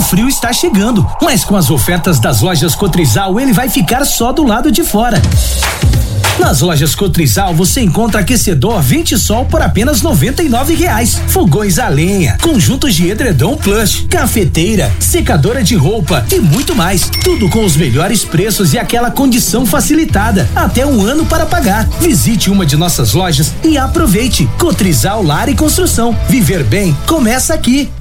frio está chegando, mas com as ofertas das lojas Cotrizal, ele vai ficar só do lado de fora. Nas lojas Cotrizal você encontra aquecedor Ventisol por apenas R$99, fogões a lenha, conjuntos de edredom plush, cafeteira, secadora de roupa e muito mais. Tudo com os melhores preços e aquela condição facilitada, até 1 ano para pagar. Visite uma de nossas lojas e aproveite. Cotrizal Lar e Construção. Viver bem começa aqui.